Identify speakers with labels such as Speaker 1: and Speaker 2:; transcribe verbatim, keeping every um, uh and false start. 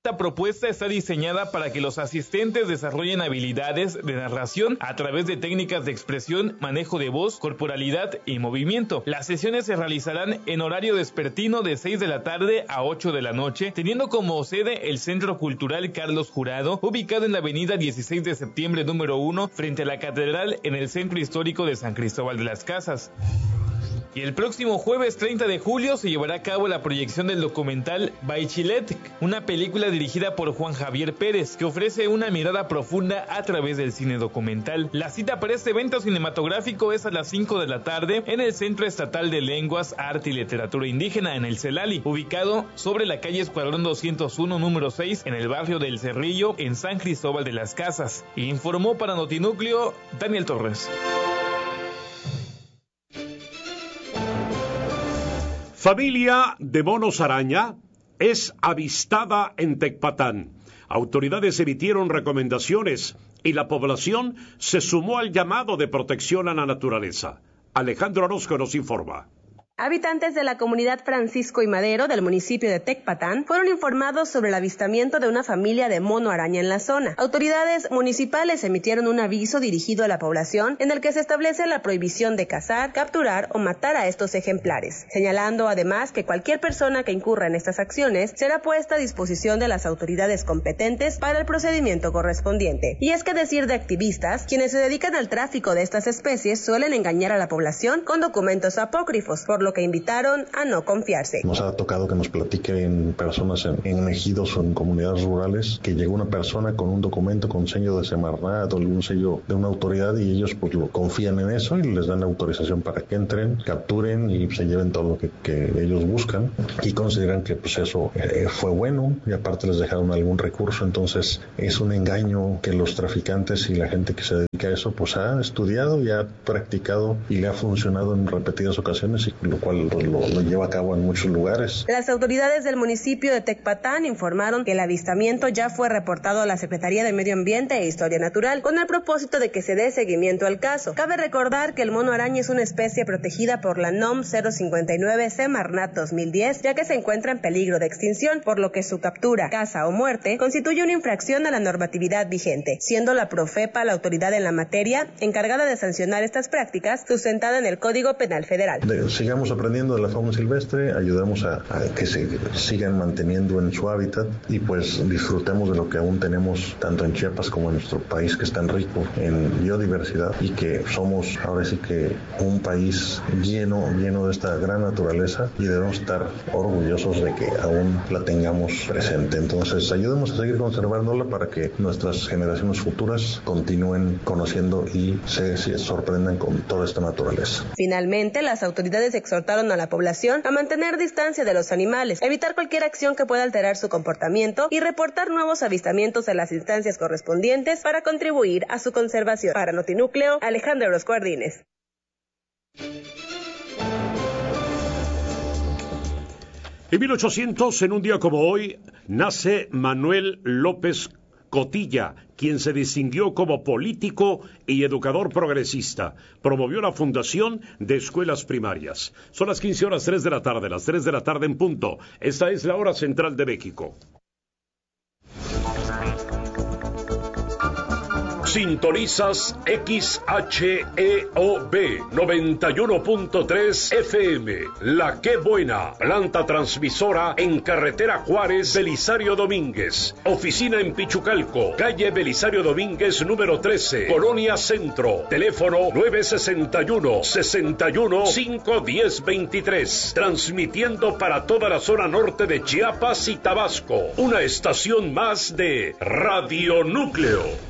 Speaker 1: Esta propuesta está diseñada para que los asistentes desarrollen habilidades de narración a través de técnicas de expresión, manejo de voz, corporalidad y movimiento. Las sesiones se realizarán en horario vespertino de seis de la tarde a ocho de la noche, teniendo como sede el Centro Cultural Carlos Jurado, ubicado en la avenida dieciséis de septiembre número uno, frente a la Catedral en el Centro Histórico de San Cristóbal de las Casas. Y el próximo jueves treinta de julio se llevará a cabo la proyección del documental Baichilet, una película dirigida por Juan Javier Pérez, que ofrece una mirada profunda a través del cine documental. La cita para este evento cinematográfico es a las cinco de la tarde en el Centro Estatal de Lenguas, Arte y Literatura Indígena, en el CELALI, ubicado sobre la calle Escuadrón doscientos uno, número seis, en el barrio del Cerrillo, en San Cristóbal de las Casas. Informó para Notinúcleo Daniel Torres.
Speaker 2: Familia de monos araña es avistada en Tecpatán. Autoridades emitieron recomendaciones y la población se sumó al llamado de protección a la naturaleza. Alejandro Orozco nos informa.
Speaker 3: Habitantes de la comunidad Francisco y Madero del municipio de Tecpatán fueron informados sobre el avistamiento de una familia de mono araña en la zona. Autoridades municipales emitieron un aviso dirigido a la población en el que se establece la prohibición de cazar, capturar o matar a estos ejemplares, señalando además que cualquier persona que incurra en estas acciones será puesta a disposición de las autoridades competentes para el procedimiento correspondiente. Y es que, a decir de activistas, quienes se dedican al tráfico de estas especies suelen engañar a la población con documentos apócrifos, por lo que invitaron a no confiarse.
Speaker 4: Nos ha tocado que nos platiquen personas en, en ejidos o en comunidades rurales que llegó una persona con un documento con sello de Semarnat o un sello de una autoridad y ellos pues lo confían en eso y les dan la autorización para que entren, capturen y se lleven todo lo que, que ellos buscan y consideran que pues eso eh, fue bueno y aparte les dejaron algún recurso. Entonces es un engaño que los traficantes y la gente que se dedica a eso pues ha estudiado y ha practicado y le ha funcionado en repetidas ocasiones y lo cual pues, lo, lo lleva a cabo en muchos lugares.
Speaker 3: Las autoridades del municipio de Tecpatán informaron que el avistamiento ya fue reportado a la Secretaría de Medio Ambiente e Historia Natural con el propósito de que se dé seguimiento al caso. Cabe recordar que el mono araña es una especie protegida por la N O M cero cincuenta y nueve Semarnat dos mil diez, ya que se encuentra en peligro de extinción, por lo que su captura, caza o muerte constituye una infracción a la normatividad vigente, siendo la Profepa la autoridad en la materia encargada de sancionar estas prácticas, sustentada en el Código Penal Federal.
Speaker 4: De, sigamos aprendiendo de la fauna silvestre, ayudemos a, a que se sigan manteniendo en su hábitat y pues disfrutemos de lo que aún tenemos tanto en Chiapas como en nuestro país, que es tan rico en biodiversidad y que somos ahora sí que un país lleno, lleno de esta gran naturaleza y debemos estar orgullosos de que aún la tengamos presente. Entonces ayudemos a seguir conservándola para que nuestras generaciones futuras continúen conociendo y se, se sorprendan con toda esta naturaleza.
Speaker 3: Finalmente, las autoridades exhortaron a la población a mantener distancia de los animales, evitar cualquier acción que pueda alterar su comportamiento y reportar nuevos avistamientos en las instancias correspondientes para contribuir a su conservación. Para Notinúcleo, Alejandro Orozco Ardínez.
Speaker 2: En mil ochocientos, en un día como hoy, nace Manuel López Cotilla, quien se distinguió como político y educador progresista. Promovió la fundación de escuelas primarias. Son las quince horas tres de la tarde, las tres de la tarde en punto. Esta es la hora central de México. Sintonizas X H E O B noventa y uno punto tres F M. La Qué Buena, planta transmisora en carretera Juárez, Belisario Domínguez. Oficina en Pichucalco, calle Belisario Domínguez número trece, Colonia Centro. Teléfono nueve sesenta y uno, sesenta y uno, cinco diez veintitrés. Transmitiendo para toda la zona norte de Chiapas y Tabasco. Una estación más de Radio Núcleo.